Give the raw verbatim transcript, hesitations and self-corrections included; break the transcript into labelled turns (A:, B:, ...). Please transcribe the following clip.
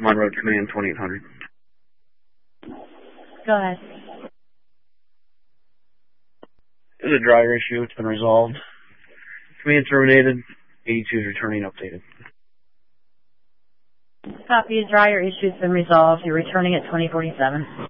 A: On road command twenty-eight hundred.
B: Go ahead.
A: There's a dryer issue. It's been resolved. Command terminated. eighty-two is returning updated.
B: Copy. A dryer issue's been resolved. You're returning at twenty forty-seven.